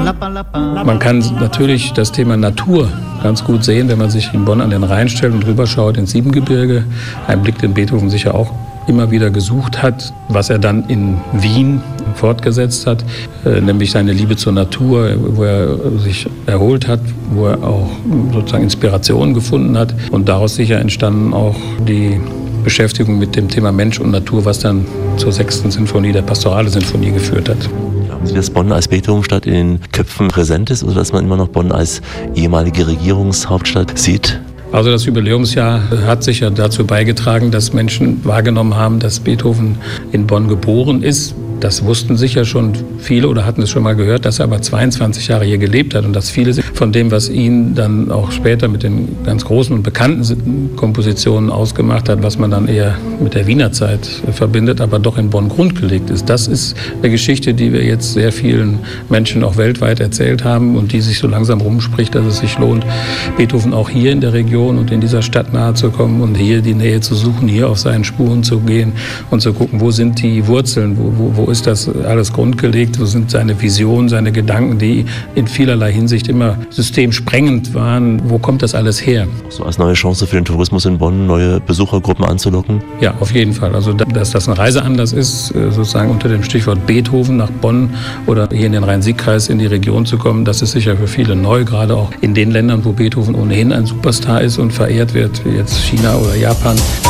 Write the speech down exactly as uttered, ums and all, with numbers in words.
Man kann natürlich das Thema Natur ganz gut sehen, wenn man sich in Bonn an den Rhein stellt und rüberschaut ins Siebengebirge. Ein Blick, den Beethoven sicher auch immer wieder gesucht hat, was er dann in Wien fortgesetzt hat, äh, nämlich seine Liebe zur Natur, wo er sich erholt hat, wo er auch sozusagen Inspirationen gefunden hat. Und daraus sicher entstanden auch die Beschäftigung mit dem Thema Mensch und Natur, was dann zur sechsten Sinfonie, der Pastorale Sinfonie, geführt hat. Glauben Sie, dass Bonn als Beethovenstadt in den Köpfen präsent ist oder dass man immer noch Bonn als ehemalige Regierungshauptstadt sieht? Also das Jubiläumsjahr hat sicher dazu beigetragen, dass Menschen wahrgenommen haben, dass Beethoven in Bonn geboren ist. Das wussten sicher schon viele oder hatten es schon mal gehört, dass er aber zweiundzwanzig Jahre hier gelebt hat und dass viele von dem, was ihn dann auch später mit den ganz großen und bekannten Kompositionen ausgemacht hat, was man dann eher mit der Wiener Zeit verbindet, aber doch in Bonn grundgelegt ist. Das ist eine Geschichte, die wir jetzt sehr vielen Menschen auch weltweit erzählt haben und die sich so langsam rumspricht, dass es sich lohnt, Beethoven auch hier in der Region und in dieser Stadt nahe zu kommen und hier die Nähe zu suchen, hier auf seinen Spuren zu gehen und zu gucken, wo sind die Wurzeln, wo, wo, wo ist das alles grundgelegt, wo sind seine Visionen, seine Gedanken, die in vielerlei Hinsicht immer systemsprengend waren, wo kommt das alles her? So als neue Chance für den Tourismus in Bonn, neue Besuchergruppen anzulocken? Ja, auf jeden Fall. Also dass das ein Reiseanlass ist, sozusagen unter dem Stichwort Beethoven nach Bonn oder hier in den Rhein-Sieg-Kreis in die Region zu kommen, das ist sicher für viele neu, gerade auch in den Ländern, wo Beethoven ohnehin ein Superstar ist und verehrt wird, wie jetzt China oder Japan.